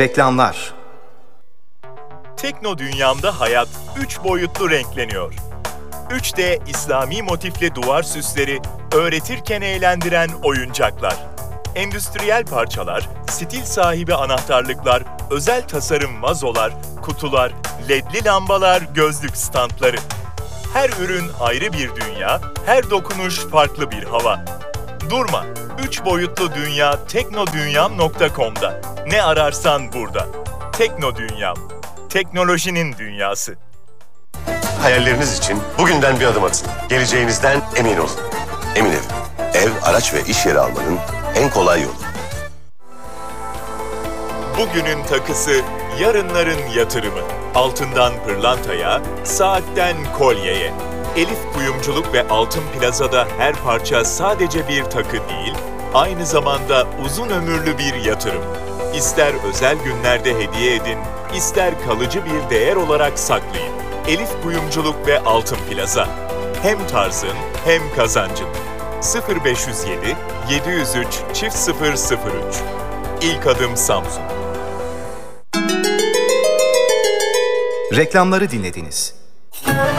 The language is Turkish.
Reklamlar. Tekno dünyamda hayat 3 boyutlu renkleniyor. 3D İslami motifli duvar süsleri, öğretirken eğlendiren oyuncaklar. Endüstriyel parçalar, stil sahibi anahtarlıklar, özel tasarım vazolar, kutular, ledli lambalar, gözlük standları. Her ürün ayrı bir dünya, her dokunuş farklı bir hava. Durma, 3 boyutlu dünya teknodunyam.com'da. Ne ararsan burada. Tekno Dünyam, teknolojinin dünyası. Hayalleriniz için bugünden bir adım atın. Geleceğinizden emin olun. Emin Ev. Ev, araç ve iş yeri almanın en kolay yolu. Bugünün takısı, yarınların yatırımı. Altından pırlantaya, saatten kolyeye. Elif Kuyumculuk ve Altın Plaza'da her parça sadece bir takı değil, aynı zamanda uzun ömürlü bir yatırım. İster özel günlerde hediye edin, ister kalıcı bir değer olarak saklayın. Elif Kuyumculuk ve Altın Plaza. Hem tarzın hem kazancın. 0507 703 0003. İlk adım Samsun. Reklamları dinlediniz.